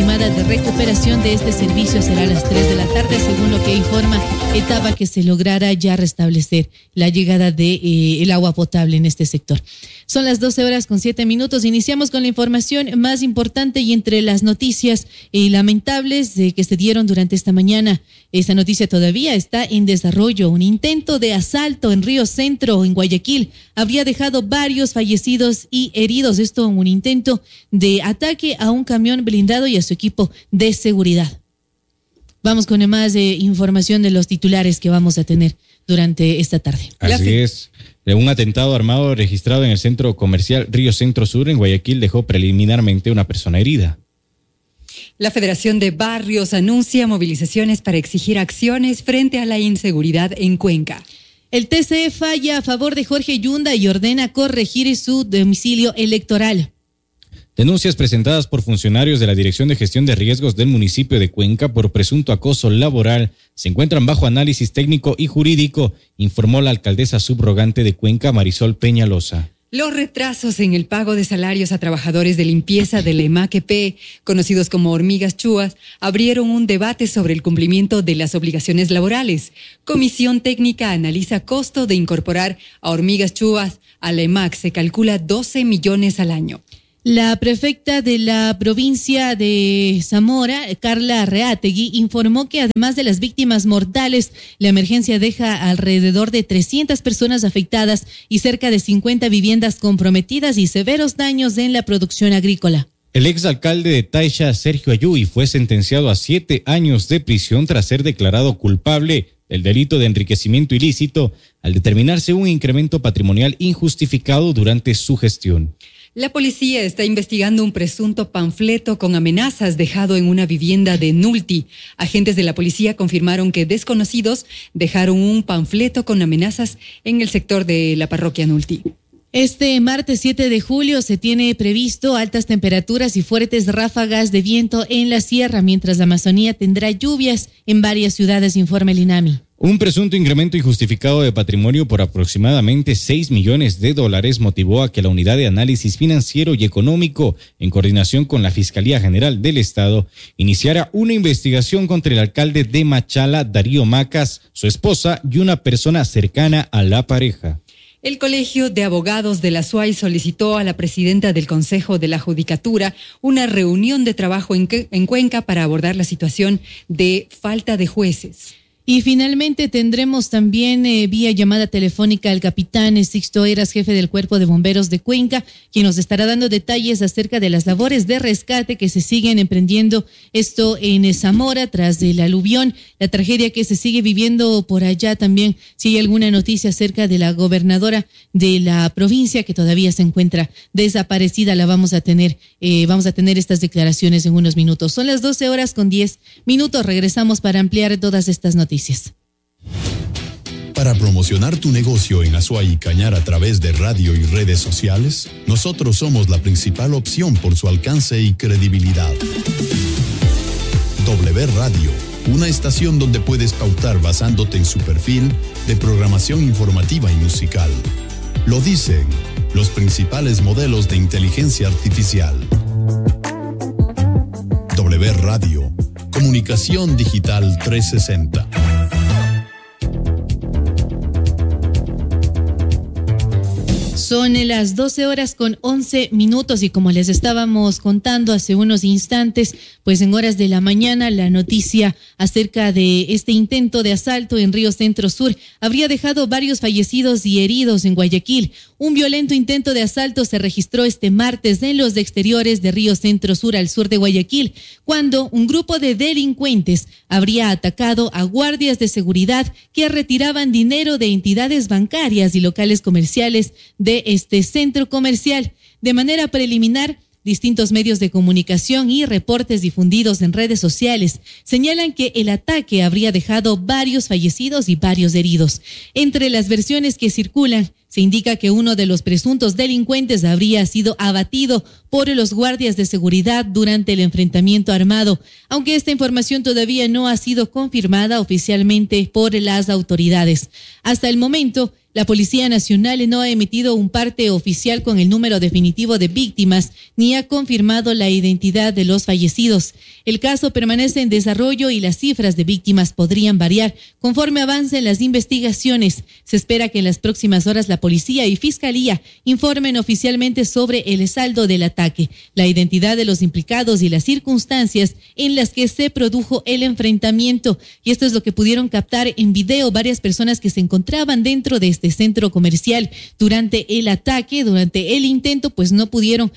estimada de recuperación de este servicio será a las 3 de la tarde, según lo que informa Etapa, que se lograra ya restablecer la llegada de el agua potable en este sector. Son las 12:07. Iniciamos con la información más importante y entre las noticias lamentables que se dieron durante esta mañana. Esta noticia todavía está en desarrollo. Un intento de asalto en Río Centro, en Guayaquil, habría dejado varios fallecidos y heridos. Esto un intento de ataque a un camión blindado y a su equipo de seguridad. Vamos con más información de los titulares que vamos a tener durante esta tarde. Así es. Un atentado armado registrado en el centro comercial Río Centro Sur en Guayaquil dejó preliminarmente una persona herida. La Federación de Barrios anuncia movilizaciones para exigir acciones frente a la inseguridad en Cuenca. El TCE falla a favor de Jorge Yunda y ordena corregir su domicilio electoral. Denuncias presentadas por funcionarios de la Dirección de Gestión de Riesgos del municipio de Cuenca por presunto acoso laboral se encuentran bajo análisis técnico y jurídico, informó la alcaldesa subrogante de Cuenca, Marisol Peñalosa. Los retrasos en el pago de salarios a trabajadores de limpieza del EMAQP, conocidos como hormigas chúas, abrieron un debate sobre el cumplimiento de las obligaciones laborales. Comisión técnica analiza costo de incorporar a hormigas chúas a la EMAC. Se calcula 12 millones al año. La prefecta de la provincia de Zamora, Carla Reategui, informó que además de las víctimas mortales, la emergencia deja alrededor de 300 personas afectadas y cerca de 50 viviendas comprometidas y severos daños en la producción agrícola. El exalcalde de Taisha, Sergio Ayuy, fue sentenciado a 7 años de prisión tras ser declarado culpable del delito de enriquecimiento ilícito al determinarse un incremento patrimonial injustificado durante su gestión. La policía está investigando un presunto panfleto con amenazas dejado en una vivienda de Nulti. Agentes de la policía confirmaron que desconocidos dejaron un panfleto con amenazas en el sector de la parroquia Nulti. Este martes 7 de julio se tiene previsto altas temperaturas y fuertes ráfagas de viento en la sierra, mientras la Amazonía tendrá lluvias en varias ciudades, informa el INAMI. Un presunto incremento injustificado de patrimonio por aproximadamente $6 millones motivó a que la Unidad de Análisis Financiero y Económico, en coordinación con la Fiscalía General del Estado, iniciara una investigación contra el alcalde de Machala, Darío Macas, su esposa y una persona cercana a la pareja. El Colegio de Abogados de la SUAY solicitó a la presidenta del Consejo de la Judicatura una reunión de trabajo en Cuenca para abordar la situación de falta de jueces. Y finalmente tendremos también vía llamada telefónica al capitán Sixto Eras, jefe del Cuerpo de Bomberos de Cuenca, quien nos estará dando detalles acerca de las labores de rescate que se siguen emprendiendo, esto en Zamora tras el aluvión, la tragedia que se sigue viviendo por allá también. Si hay alguna noticia acerca de la gobernadora de la provincia que todavía se encuentra desaparecida, la vamos a tener estas declaraciones en unos minutos. Son las 12:10. Regresamos para ampliar todas estas noticias. Para promocionar tu negocio en Azuay y Cañar a través de radio y redes sociales, nosotros somos la principal opción por su alcance y credibilidad. W Radio, una estación donde puedes pautar basándote en su perfil de programación informativa y musical. Lo dicen los principales modelos de inteligencia artificial. W Radio, comunicación digital 360. Son las 12:11 y como les estábamos contando hace unos instantes, pues en horas de la mañana la noticia acerca de este intento de asalto en Río Centro Sur habría dejado varios fallecidos y heridos en Guayaquil. Un violento intento de asalto se registró este martes en los exteriores de Río Centro Sur al sur de Guayaquil, cuando un grupo de delincuentes habría atacado a guardias de seguridad que retiraban dinero de entidades bancarias y locales comerciales de este centro comercial. De manera preliminar, distintos medios de comunicación y reportes difundidos en redes sociales señalan que el ataque habría dejado varios fallecidos y varios heridos. Entre las versiones que circulan, se indica que uno de los presuntos delincuentes habría sido abatido por los guardias de seguridad durante el enfrentamiento armado, aunque esta información todavía no ha sido confirmada oficialmente por las autoridades. Hasta el momento, La Policía Nacional no ha emitido un parte oficial con el número definitivo de víctimas ni ha confirmado la identidad de los fallecidos. El caso permanece en desarrollo y las cifras de víctimas podrían variar conforme avancen las investigaciones. Se espera que en las próximas horas la policía y fiscalía informen oficialmente sobre el saldo del ataque, la identidad de los implicados y las circunstancias en las que se produjo el enfrentamiento. Y esto es lo que pudieron captar en video varias personas que se encontraban dentro de este centro comercial durante el ataque, durante el intento, pues no pudieron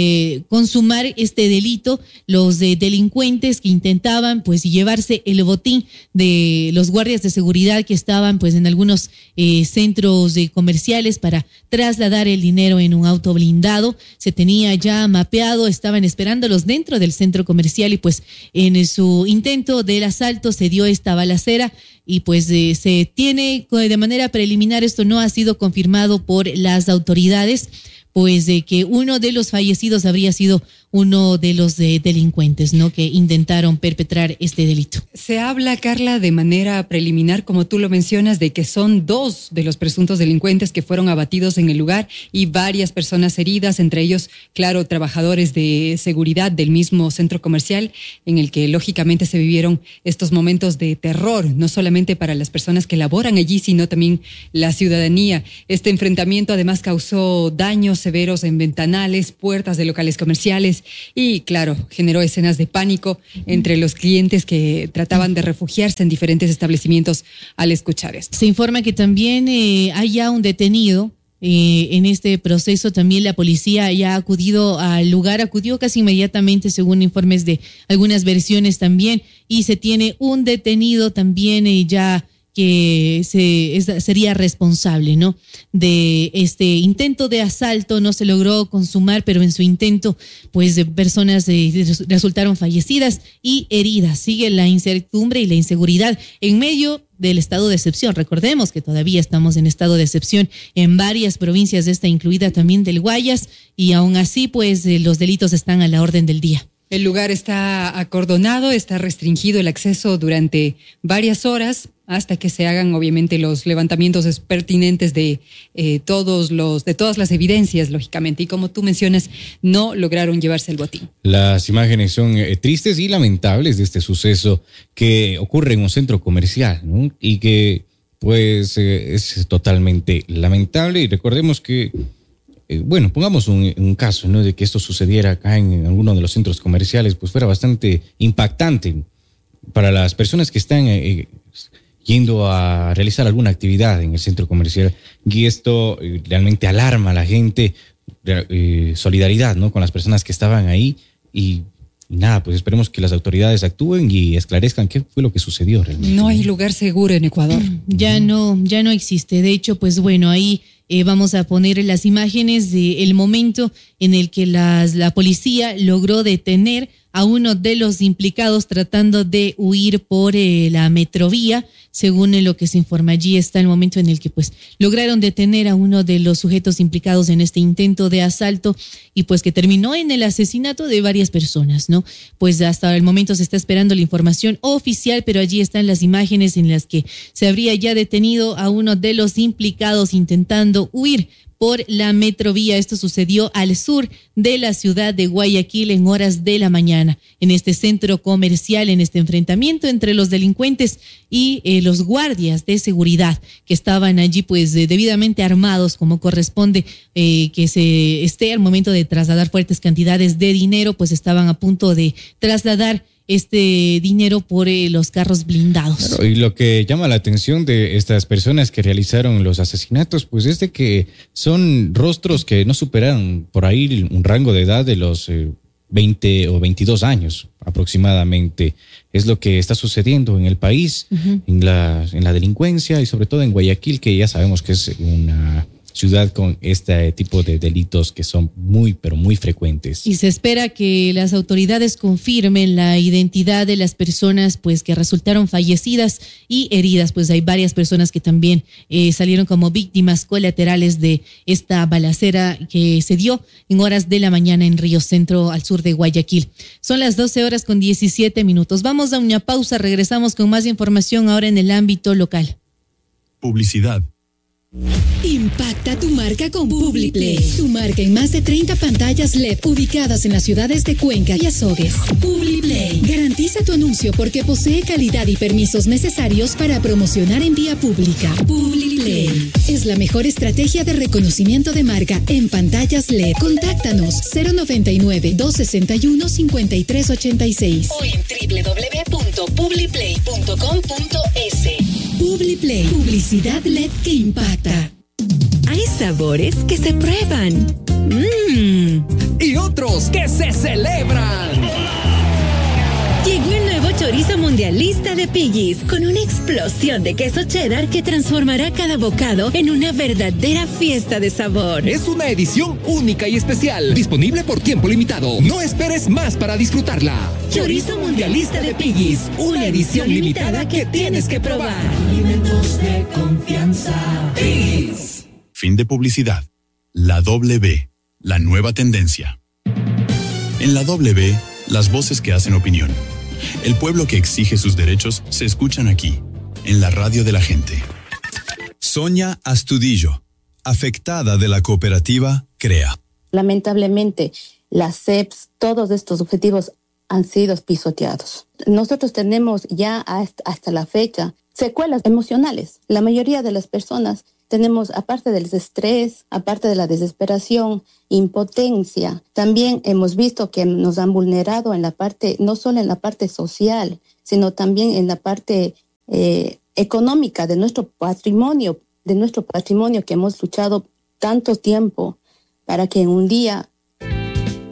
consumar este delito. Los delincuentes que intentaban pues llevarse el botín de los guardias de seguridad que estaban pues en algunos centros comerciales para trasladar el dinero en un auto blindado. Se tenía ya mapeado, estaban esperándolos dentro del centro comercial y pues en su intento del asalto se dio esta balacera y pues se tiene de manera preliminar, esto no ha sido confirmado por las autoridades, pues de que uno de los fallecidos habría sido uno de los delincuentes, ¿no?, que intentaron perpetrar este delito. Se habla, Carla, de manera preliminar, como tú lo mencionas, de que son 2 de los presuntos delincuentes que fueron abatidos en el lugar y varias personas heridas, entre ellos, claro, trabajadores de seguridad del mismo centro comercial, en el que lógicamente se vivieron estos momentos de terror, no solamente para las personas que laboran allí, sino también la ciudadanía. Este enfrentamiento además causó daños severos en ventanales, puertas de locales comerciales y, claro, generó escenas de pánico entre los clientes que trataban de refugiarse en diferentes establecimientos al escuchar esto. Se informa que también hay ya un detenido. En este proceso también la policía ya ha acudido al lugar, acudió casi inmediatamente según informes de algunas versiones también, y se tiene un detenido también ya que sería responsable, ¿no?, de este intento de asalto. No se logró consumar, pero en su intento, pues personas resultaron fallecidas y heridas. Sigue la incertidumbre y la inseguridad en medio del estado de excepción. Recordemos que todavía estamos en estado de excepción en varias provincias, esta incluida también del Guayas, y aún así, pues los delitos están a la orden del día. El lugar está acordonado, está restringido el acceso durante varias horas hasta que se hagan obviamente los levantamientos pertinentes de todas las evidencias, lógicamente. Y como tú mencionas, no lograron llevarse el botín. Las imágenes son tristes y lamentables de este suceso que ocurre en un centro comercial, ¿no? Y que pues es totalmente lamentable. Y recordemos que bueno, pongamos un caso, ¿no?, de que esto sucediera acá en alguno de los centros comerciales, pues fuera bastante impactante para las personas que están yendo a realizar alguna actividad en el centro comercial. Y esto realmente alarma a la gente, solidaridad, ¿no?, con las personas que estaban ahí y nada, pues esperemos que las autoridades actúen y esclarezcan qué fue lo que sucedió realmente. No hay lugar seguro en Ecuador. Ya no existe. De hecho, pues bueno, ahí vamos a poner las imágenes del momento en el que la policía logró detener a uno de los implicados tratando de huir por la metrovía. Según lo que se informa, allí está el momento en el que pues lograron detener a uno de los sujetos implicados en este intento de asalto y pues que terminó en el asesinato de varias personas, ¿no? Pues hasta el momento se está esperando la información oficial, pero allí están las imágenes en las que se habría ya detenido a uno de los implicados intentando huir por la metrovía. Esto sucedió al sur de la ciudad de Guayaquil en horas de la mañana, en este centro comercial, en este enfrentamiento entre los delincuentes y los guardias de seguridad que estaban allí pues debidamente armados como corresponde, que se esté al momento de trasladar fuertes cantidades de dinero, pues estaban a punto de trasladar este dinero por los carros blindados. Claro, y lo que llama la atención de estas personas que realizaron los asesinatos, pues es de que son rostros que no superan por ahí un rango de edad de los 20 o 22 años aproximadamente. Es lo que está sucediendo en el país, en la delincuencia y sobre todo en Guayaquil, que ya sabemos que es una ciudad con este tipo de delitos que son muy, pero muy frecuentes. Y se espera que las autoridades confirmen la identidad de las personas pues que resultaron fallecidas y heridas. Pues hay varias personas que también salieron como víctimas colaterales de esta balacera que se dio en horas de la mañana en Río Centro, al sur de Guayaquil. Son las 12:17. Vamos a una pausa, regresamos con más información ahora en el ámbito local. Publicidad. Impacta tu marca con Publiplay. Tu marca en más de 30 pantallas LED ubicadas en las ciudades de Cuenca y Azogues. Publiplay. Garantiza tu anuncio porque posee calidad y permisos necesarios para promocionar en vía pública. Publiplay es la mejor estrategia de reconocimiento de marca en pantallas LED. Contáctanos 099-261-5386 o en www.publiplay.com.es. Publiplay, publicidad LED que impacta. Hay sabores que se prueban. Y otros que se celebran. Llegó el nuevo chorizo mundialista de Piggy's, con una explosión de queso cheddar que transformará cada bocado en una verdadera fiesta de sabor. Es una edición única y especial, disponible por tiempo limitado. No esperes más para disfrutarla. Chorizo mundialista de Piggy's, una edición limitada que tienes que probar. Alimentos de confianza. Piggy's. Fin de publicidad. La W, la nueva tendencia. En la W, las voces que hacen opinión. El pueblo que exige sus derechos se escuchan aquí, en la radio de la gente. Sonia Astudillo, afectada de la cooperativa CREA. Lamentablemente, las CEPs, todos estos objetivos han sido pisoteados. Nosotros tenemos ya hasta la fecha secuelas emocionales. La mayoría de las personas tenemos, aparte del estrés, aparte de la desesperación, impotencia, también hemos visto que nos han vulnerado en la parte, no solo en la parte social, sino también en la parte económica de nuestro patrimonio que hemos luchado tanto tiempo para que un día